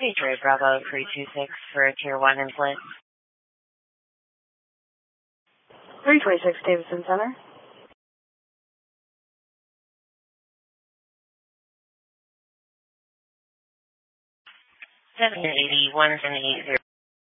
Patriot Bravo 326 for Tier 1 in Flint. 326 Davidson Center. 780 1780.